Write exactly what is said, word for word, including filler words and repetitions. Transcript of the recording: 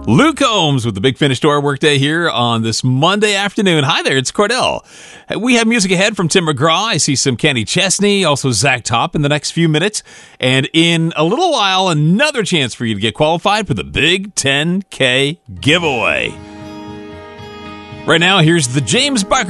Luke Combs with the Big Finish to our workday here on this Monday afternoon. Hi there, it's Cordell. We have music ahead from Tim McGraw. I see some Kenny Chesney, also Zach Top in the next few minutes. And in a little while, another chance for you to get qualified for the Big ten K giveaway. Right now, here's the James Buck